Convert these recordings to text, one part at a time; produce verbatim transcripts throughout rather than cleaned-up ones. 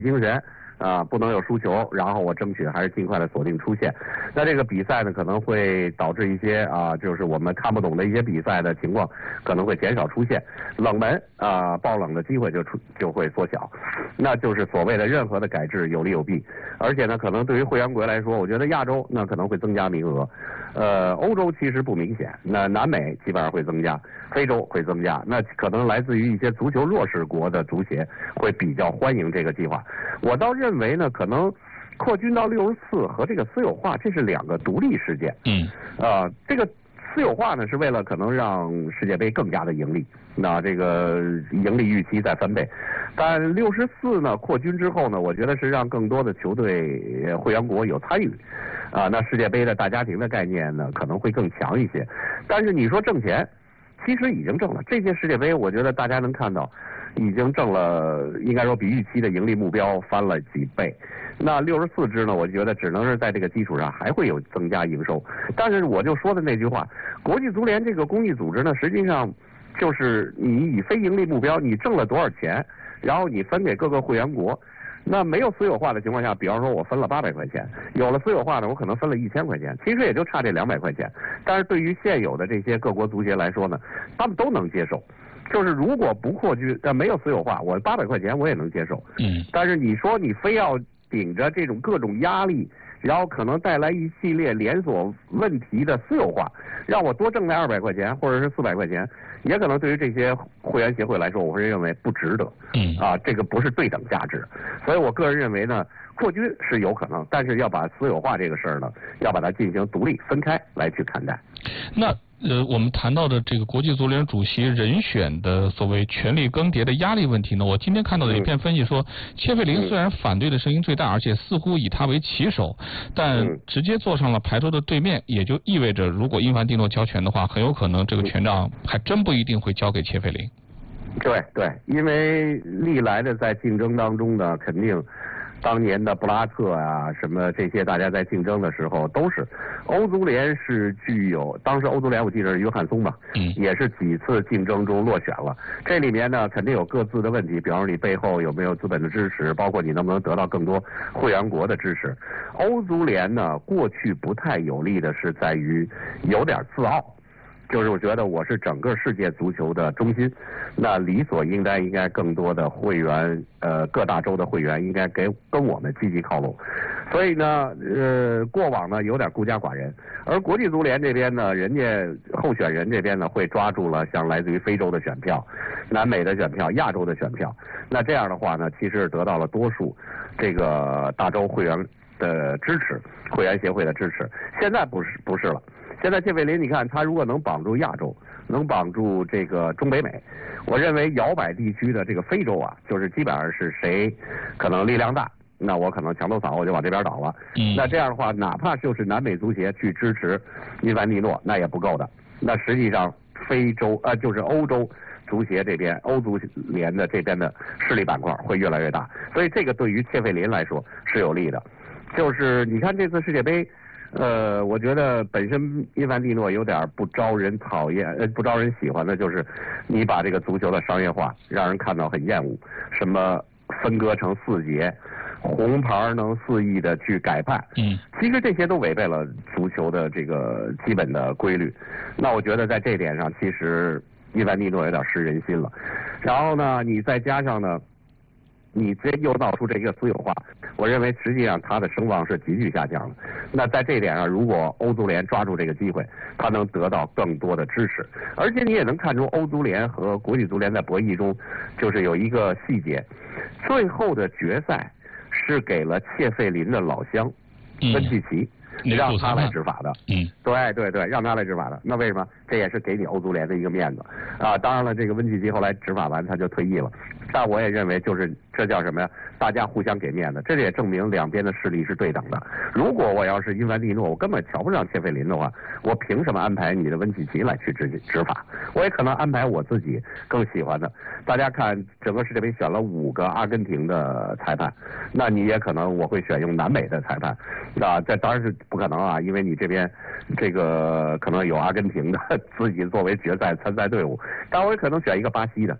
精神。啊，不能有输球，然后我争取还是尽快的锁定出线。那这个比赛呢，可能会导致一些啊，就是我们看不懂的一些比赛的情况，可能会减少出现，冷门啊爆冷的机会就出就会缩小。那就是所谓的任何的改制有利有弊，而且呢，可能对于会员国来说，我觉得亚洲那可能会增加名额，呃，欧洲其实不明显，那南美基本上会增加，非洲会增加，那可能来自于一些足球弱势国的足协会比较欢迎这个计划。我倒认为呢，可能扩军到六十四和这个私有化这是两个独立事件。 嗯， 啊、呃，这个私有化呢是为了可能让世界杯更加的盈利，那这个盈利预期再翻倍。但六十四呢扩军之后呢，我觉得是让更多的球队会员国有参与，啊、呃，那世界杯的大家庭的概念呢可能会更强一些。但是你说挣钱，其实已经挣了。这届世界杯，我觉得大家能看到。已经挣了，应该说比预期的盈利目标翻了几倍。那六十四支呢，我觉得只能是在这个基础上还会有增加营收。但是我就说的那句话，国际足联这个公益组织呢，实际上就是你以非盈利目标，你挣了多少钱，然后你分给各个会员国。那没有私有化的情况下，比方说我分了八百块钱，有了私有化呢，我可能分了一千块钱，其实也就差这两百块钱。但是对于现有的这些各国足协来说呢，他们都能接受。就是如果不扩军，呃，没有私有化，我八百块钱我也能接受。 嗯。 但是你说你非要顶着这种各种压力，然后可能带来一系列连锁问题的私有化，让我多挣那二百块钱或者是四百块钱，也可能对于这些会员协会来说，我会认为不值得。 嗯。 啊，这个不是对等价值。所以我个人认为呢，扩军是有可能，但是要把私有化这个事儿呢，要把它进行独立分开来去看待。 那。呃，我们谈到的这个国际足联主席人选的所谓权力更迭的压力问题呢，我今天看到的一篇分析说，切费林虽然反对的声音最大，而且似乎以他为旗手，但直接坐上了牌桌的对面，也就意味着如果英凡蒂诺交权的话，很有可能这个权杖还真不一定会交给切费林。 对对，因为历来的在竞争当中呢，肯定。当年的布拉特啊，什么这些大家在竞争的时候，都是欧足联是具有，当时欧足联我记得是约翰松吧， 嗯， 也是几次竞争中落选了。这里面呢，肯定有各自的问题，比方说你背后有没有资本的支持，包括你能不能得到更多会员国的支持。欧足联呢，过去不太有利的是在于有点自傲。就是我觉得我是整个世界足球的中心，那理所应当应该更多的会员，呃，各大洲的会员应该给跟我们积极靠拢。所以呢，呃，过往呢有点孤家寡人，而国际足联这边呢，人家候选人这边呢会抓住了像来自于非洲的选票、南美的选票、亚洲的选票。那这样的话呢，其实得到了多数这个大洲会员的支持，会员协会的支持。现在不是不是了。现在切费林，你看他如果能绑住亚洲，能绑住这个中北美，我认为摇摆地区的这个非洲啊，就是基本上是谁可能力量大，那我可能墙头草我就往这边倒了。 嗯， 那这样的话，哪怕就是南美足协去支持因凡蒂诺，那也不够的。那实际上非洲呃就是欧洲足协这边，欧足联的这边的势力板块会越来越大，所以这个对于切费林来说是有利的。就是你看这次世界杯。呃，我觉得本身因凡蒂诺有点不招人讨厌，呃，不招人喜欢的，就是你把这个足球的商业化，让人看到很厌恶。什么分割成四节，红牌能肆意的去改判， 嗯， 其实这些都违背了足球的这个基本的规律。那我觉得在这点上，其实因凡蒂诺有点失人心了。然后呢，你再加上呢。你这又闹出这个私有化，我认为实际上他的声望是急剧下降的。那在这一点上，如果欧足联抓住这个机会，他能得到更多的支持。而且你也能看出欧足联和国际足联在博弈中，就是有一个细节，最后的决赛是给了切费林的老乡温契奇。 嗯， 让他来执法的， 嗯， 对对对，让他来执法的。那为什么？这也是给你欧足联的一个面子啊。当然了，这个温契奇后来执法完他就退役了，但我也认为就是这叫什么呀？大家互相给面子，这也证明两边的势力是对等的。如果我要是因凡蒂诺，我根本瞧不上切费林的话，我凭什么安排你的温契奇来去执执法？我也可能安排我自己更喜欢的。大家看，整个世界杯选了五个阿根廷的裁判，那你也可能我会选用南美的裁判，啊，这当然是不可能啊，因为你这边这个可能有阿根廷的自己作为决赛参赛队伍，但我也可能选一个巴西的。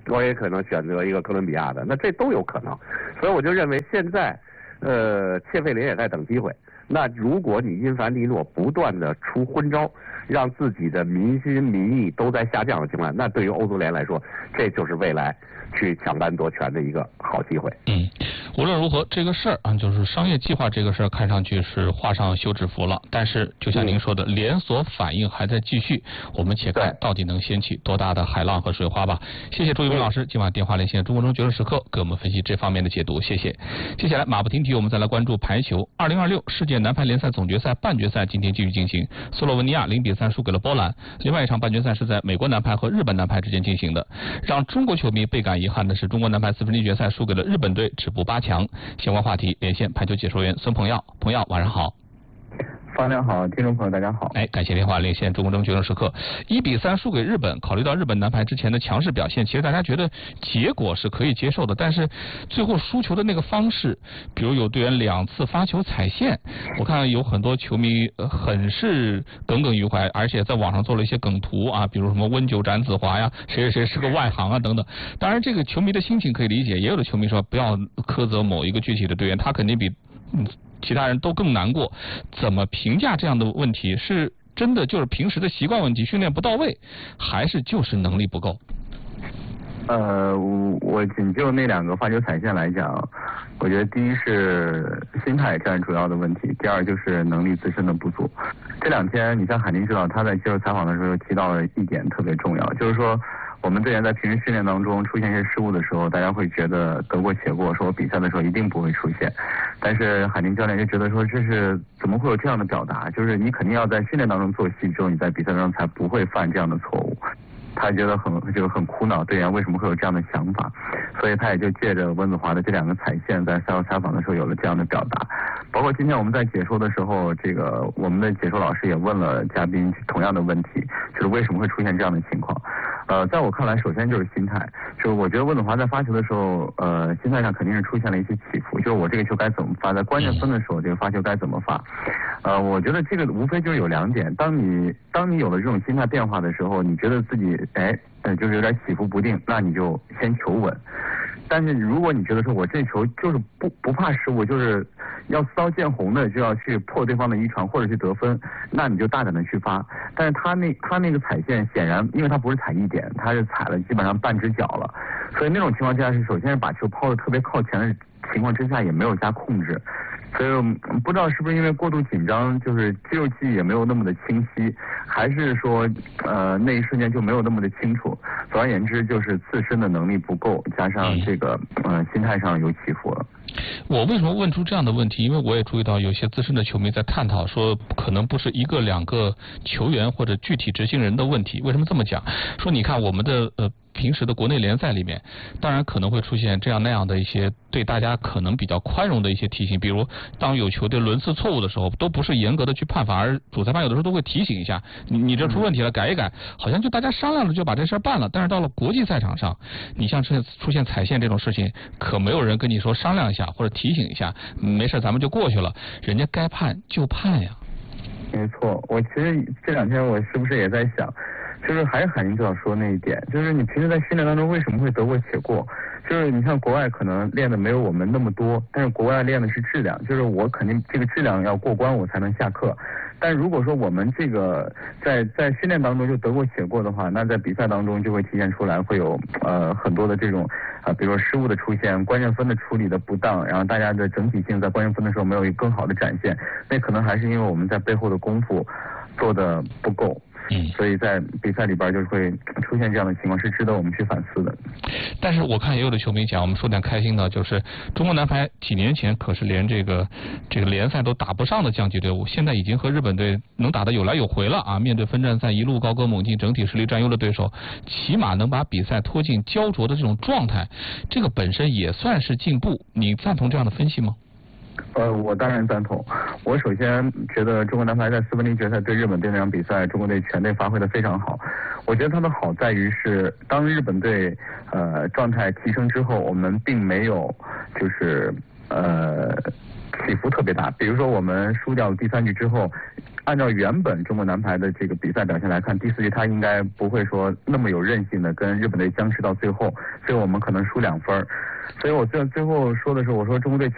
我也可能选择一个哥伦比亚的，那这都有可能。所以我就认为现在，呃，切费林也在等机会。那如果你因凡蒂诺不断的出昏招，让自己的民心民意都在下降的情况下，那对于欧足联来说，这就是未来去抢班夺权的一个好机会。 嗯，无论如何，这个事儿啊，就是商业计划这个事儿，看上去是画上休止符了。但是，就像您说的，嗯、连锁反应还在继续。我们且看到底能掀起多大的海浪和水花吧。谢谢朱一鸣老师今晚电话连线中国中决胜时刻给我们分析这方面的解读，谢谢。接下来马不停蹄，我们再来关注排球。二零二六世界男排联赛总决赛半决赛今天继续进行，斯洛文尼亚零比三输给了波兰。另外一场半决赛是在美国男排和日本男排之间进行的。让中国球迷倍感遗憾的是，中国男排四分之一决赛输给了日本队，止步八强。相关话题连线排球解说员孙鹏耀，鹏耀晚上好。 方亮好，听众朋友大家好。 哎，感谢电话连线中国中决胜时刻，一比三输给日本。考虑到日本男排之前的强势表现，其实大家觉得结果是可以接受的，但是最后输球的那个方式，比如有队员两次发球踩线，我看有很多球迷、呃、很是耿耿于怀，而且在网上做了一些梗图啊，比如什么温酒斩子华呀，谁谁谁是个外行啊等等。当然，这个球迷的心情可以理解，也有的球迷说不要苛责某一个具体的队员，他肯定比嗯。其他人都更难过，怎么评价这样的问题？是真的就是平时的习惯问题，训练不到位，还是就是能力不够？ 呃，我仅就那两个发球踩线来讲，我觉得第一是心态占主要的问题，第二就是能力自身的不足。这两天，你像海宁指导他在接受采访的时候提到了一点特别重要，就是说我们队员在平时训练当中出现一些失误的时候，大家会觉得得过且过，说我比赛的时候一定不会出现。但是海宁教练就觉得说，这是怎么会有这样的表达？就是你肯定要在训练当中做戏之后，你在比赛当中才不会犯这样的错误。他觉得很就是很苦恼，队员为什么会有这样的想法？所以他也就借着温子华的这两个踩线，在赛后采访的时候有了这样的表达。包括今天我们在解说的时候，这个我们的解说老师也问了嘉宾同样的问题，就是为什么会出现这样的情况？呃，在我看来，首先就是心态，就是我觉得温子华在发球的时候，呃，心态上肯定是出现了一些起伏，就是我这个球该怎么发，在关键分的时候，这个发球该怎么发。呃，我觉得这个无非就是有两点，当你当你有了这种心态变化的时候，你觉得自己哎，呃，就是有点起伏不定，那你就先求稳。但是如果你觉得说我这球就是不不怕失误，就是要刺刀见红的就要去破对方的一传或者去得分，那你就大胆的去发。但是他那他那个踩线显然，因为他不是踩一点，他是踩了基本上半只脚了，所以那种情况之下是首先是把球抛的特别靠前的情况之下也没有加控制。所以不知道是不是因为过度紧张，就是肌肉记忆也没有那么的清晰，还是说呃那一瞬间就没有那么的清楚。总而言之，就是自身的能力不够，加上这个呃心态上有起伏了。 我为什么问出这样的问题？因为我也注意到有些资深的球迷在探讨说，可能不是一个两个球员或者具体执行人的问题。为什么这么讲？说你看我们的呃平时的国内联赛里面，当然可能会出现这样那样的一些对大家可能比较宽容的一些提醒，比如当有球队轮次错误的时候，都不是严格的去判罚，而主裁判有的时候都会提醒一下你，你这出问题了，改一改，好像就大家商量了就把这事儿办了。但是到了国际赛场上，你像出现出现踩线这种事情，可没有人跟你说商量一下或者提醒一下，没事咱们就过去了，人家该判就判呀。 没错，我其实这两天我是不是也在想，就是还是海宁指导说那一点，就是你平时在训练当中为什么会得过且过？就是你像国外可能练的没有我们那么多，但是国外练的是质量，就是我肯定这个质量要过关我才能下课。但如果说我们这个在在训练当中就得过且过的话，那在比赛当中就会体现出来，会有呃很多的这种啊、呃，比如说失误的出现，关键分的处理的不当，然后大家的整体性在关键分的时候没有一个更好的展现，那可能还是因为我们在背后的功夫做的不够。嗯，所以在比赛里边就会出现这样的情况，是值得我们去反思的。 但是我看也有的球迷讲，我们说点开心的，就是中国男排几年前可是连这个这个联赛都打不上的降级队伍，现在已经和日本队能打得有来有回了啊！面对分站赛一路高歌猛进、整体实力占优的对手，起码能把比赛拖进焦灼的这种状态，这个本身也算是进步。你赞同这样的分析吗？ 呃，我当然赞同。我首先觉得中国男排在四分之一决赛对日本队那场比赛，中国队全队发挥的非常好。我觉得它的好在于是，当日本队呃状态提升之后，我们并没有就是呃起伏特别大。比如说我们输掉第三局之后，按照原本中国男排的这个比赛表现来看，第四局他应该不会说那么有韧性的跟日本队僵持到最后，所以我们可能输两分。所以我最最后说的时候，我说中国队其